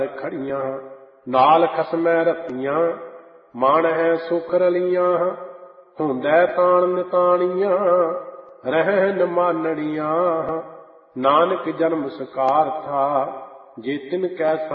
ਖੜੀਆਂ, ਨਾਲ ਖਸਮੈ ਰਤੀਆਂ, ਮਨ ਹੈ ਸੁਖ ਰਲੀਆਂ, ਹੁੰਦੈ ਤਾਣ ਨਿਤਾਣੀਆਂ, ਰਹਿਨ ਮਾਨੜੀਆਂ। ਨਾਨਕ ਜਨਮ ਸਕਾਰ ਥਾ, ਜੇ ਤਿਨ ਕੈ